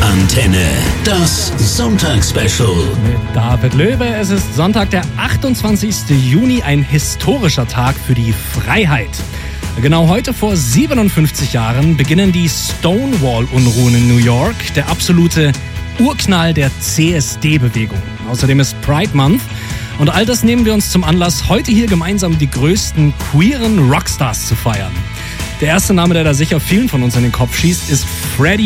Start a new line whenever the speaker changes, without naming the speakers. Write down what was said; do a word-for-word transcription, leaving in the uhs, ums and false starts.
Antenne, das Sonntagsspecial.
Mit David Löwe. Es ist Sonntag, der achtundzwanzigste Juni, ein historischer Tag für die Freiheit. Genau heute vor siebenundfünfzig Jahren beginnen die Stonewall-Unruhen in New York, der absolute Urknall der C S D-Bewegung. Außerdem ist Pride Month und all das nehmen wir uns zum Anlass, heute hier gemeinsam die größten queeren Rockstars zu feiern. Der erste Name, der da sicher vielen von uns in den Kopf schießt, ist Freddie